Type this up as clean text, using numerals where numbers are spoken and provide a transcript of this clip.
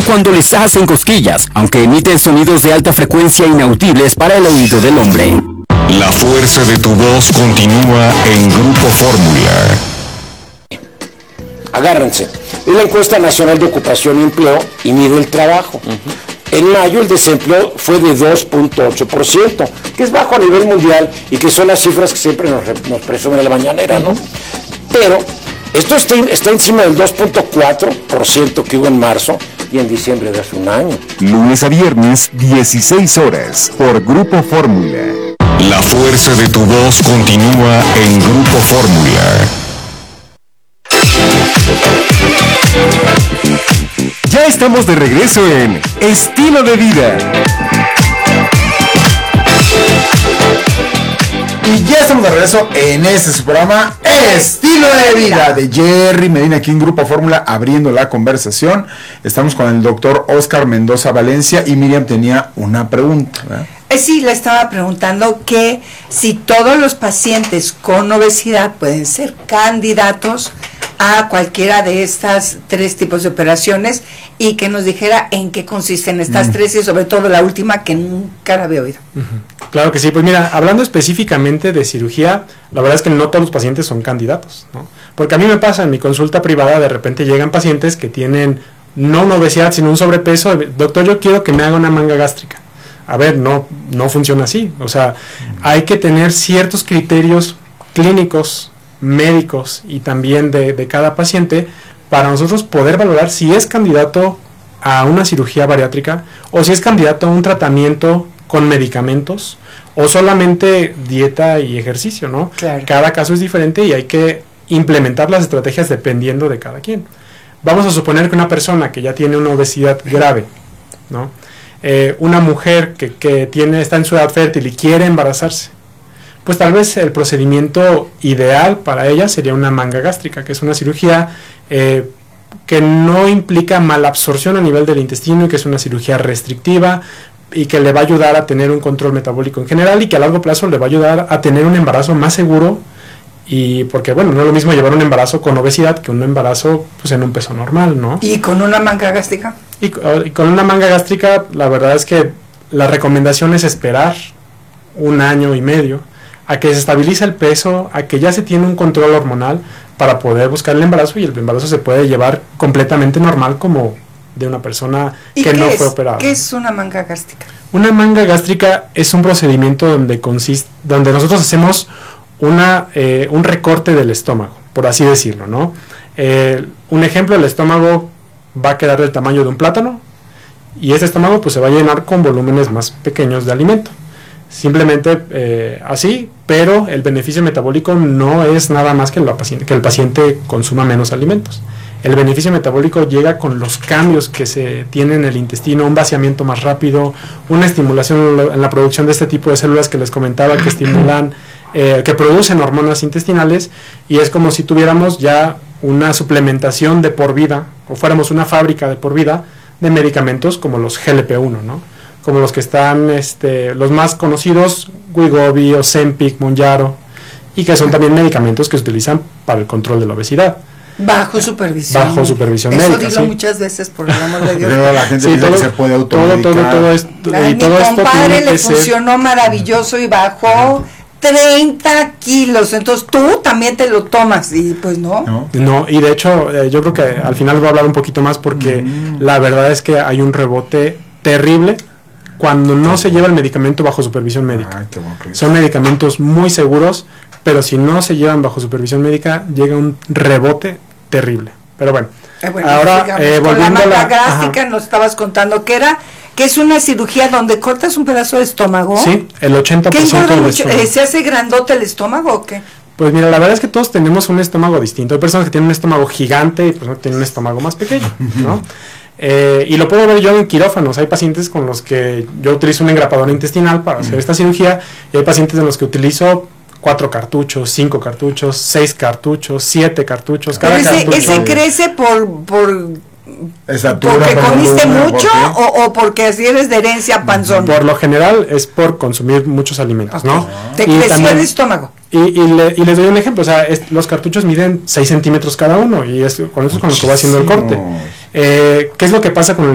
cuando les hacen cosquillas, aunque emiten sonidos de alta frecuencia inaudibles para el oído del hombre. La fuerza de tu voz continúa en Grupo Fórmula. Agárrense. Es la encuesta nacional de ocupación y empleo y mide el trabajo. En mayo el desempleo fue de 2.8%, que es bajo a nivel mundial y que son las cifras que siempre nos presumen en la mañanera, ¿no? Pero esto está encima del 2.4% que hubo en marzo y en diciembre de hace un año. Lunes a viernes, 16 horas, por Grupo Fórmula. La fuerza de tu voz continúa en Grupo Fórmula. Ya estamos de regreso en Estilo de Vida. Y ya estamos de regreso en este su programa Estilo de Vida de Jerry Medina, aquí en Grupo Fórmula, abriendo la conversación. Estamos con el doctor Oscar Mendoza Valencia y Miriam tenía una pregunta, ¿verdad? Sí, le estaba preguntando que si todos los pacientes con obesidad pueden ser candidatos a cualquiera de estas 3 tipos de operaciones y que nos dijera en qué consisten estas 3 y sobre todo la última que nunca la había oído. Claro que sí, pues mira, hablando específicamente de cirugía, la verdad es que no todos los pacientes son candidatos, ¿no? Porque a mí me pasa en mi consulta privada, de repente llegan pacientes que tienen no una obesidad sino un sobrepeso. Doctor, yo quiero que me haga una manga gástrica. A ver, no funciona así. O sea, hay que tener ciertos criterios clínicos, médicos y también de cada paciente para nosotros poder valorar si es candidato a una cirugía bariátrica o si es candidato a un tratamiento con medicamentos o solamente dieta y ejercicio, ¿no? Claro. Cada caso es diferente y hay que implementar las estrategias dependiendo de cada quien. Vamos a suponer que una persona que ya tiene una obesidad grave, ¿no? Una mujer que está en su edad fértil y quiere embarazarse, pues tal vez el procedimiento ideal para ella sería una manga gástrica, que es una cirugía que no implica malabsorción a nivel del intestino y que es una cirugía restrictiva y que le va a ayudar a tener un control metabólico en general y que a largo plazo le va a ayudar a tener un embarazo más seguro. Y porque, bueno, no es lo mismo llevar un embarazo con obesidad que un embarazo pues en un peso normal, ¿no? ¿Y con una manga gástrica? Y con una manga gástrica, la verdad es que la recomendación es esperar 1 año y medio a que se estabilice el peso, a que ya se tiene un control hormonal para poder buscar el embarazo y el embarazo se puede llevar completamente normal como de una persona que no fue operada. ¿Qué es una manga gástrica? Una manga gástrica es un procedimiento donde nosotros hacemos un recorte del estómago, por así decirlo, ¿no? Un ejemplo, el estómago va a quedar del tamaño de un plátano y ese estómago pues se va a llenar con volúmenes más pequeños de alimento. Simplemente así, pero el beneficio metabólico no es nada más que el paciente consuma menos alimentos. El beneficio metabólico llega con los cambios que se tienen en el intestino, un vaciamiento más rápido, una estimulación en la producción de este tipo de células que les comentaba que estimulan, que producen hormonas intestinales, y es como si tuviéramos ya una suplementación de por vida, o fuéramos una fábrica de por vida de medicamentos como los GLP-1, ¿no? Como los que están, los más conocidos, Wegovy, Ozempic, Mounjaro, y que son también medicamentos que se utilizan para el control de la obesidad. Bajo supervisión. Bajo supervisión Eso médica. digo sí. muchas veces, por el amor de Dios. Pero la gente dice que se puede automedicar. Todo esto. A mi compadre le funcionó maravilloso y bajó 30 kilos. Entonces tú también te lo tomas. Y pues no. No, y de hecho, yo creo que al final voy a hablar un poquito más porque la verdad es que hay un rebote terrible cuando no se lleva el medicamento bajo supervisión médica. Son medicamentos muy seguros, pero si no se llevan bajo supervisión médica, llega un rebote terrible. Pero bueno, ahora volviendo a la gástrica, nos estabas contando que es una cirugía donde cortas un pedazo de estómago. Sí, el 80% del estómago. ¿Se hace grandote el estómago o qué? Pues mira, la verdad es que todos tenemos un estómago distinto. Hay personas que tienen un estómago gigante y pues no tienen un estómago más pequeño, ¿no? Y lo puedo ver yo en quirófanos. Hay pacientes con los que yo utilizo una engrapadora intestinal para hacer esta cirugía, y hay pacientes en los que utilizo 4 cartuchos, 5 cartuchos, 6 cartuchos, 7 cartuchos. Cada cartucho ¿Ese crece por estatura, porque comiste mucho ¿por o porque así eres de herencia panzón? Por lo general es por consumir muchos alimentos, ¿no? Te creció el estómago. Y les doy un ejemplo, o sea, los cartuchos miden 6 centímetros cada uno, y con eso es con lo que va haciendo el corte. ¿Qué es lo que pasa con el